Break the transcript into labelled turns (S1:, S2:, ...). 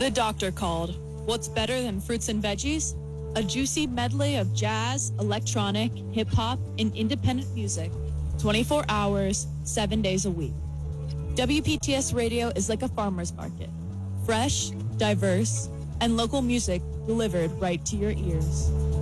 S1: The doctor called. What's better than fruits and veggies? A juicy medley of jazz, electronic, hip-hop, and independent music. 24 hours, 7 days a week. WPTS Radio is like a farmer's market. Fresh, diverse, and local music delivered right to your ears.